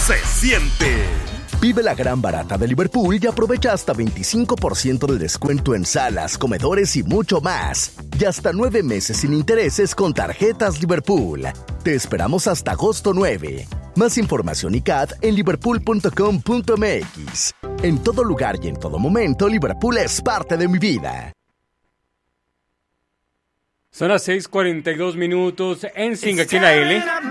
se siente. Vive la gran barata de Liverpool y aprovecha hasta 25% de descuento en salas, comedores y mucho más. Y hasta 9 meses sin intereses con tarjetas Liverpool. Te esperamos hasta agosto 9. Más información y CAT en liverpool.com.mx. En todo lugar y en todo momento, Liverpool es parte de mi vida. Son las 6:42 en Sing aquí en la L.